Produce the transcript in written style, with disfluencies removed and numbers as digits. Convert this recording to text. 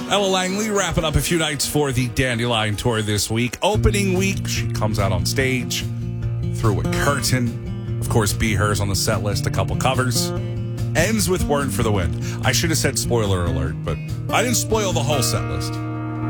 Ella Langley wrapping up a few nights for the Dandelion Tour this week. Opening week, she comes out on stage through a curtain. Of course, Be Hers on the set list, a couple covers. Ends with Word for the Wind. I should have said spoiler alert, but I didn't spoil the whole set list.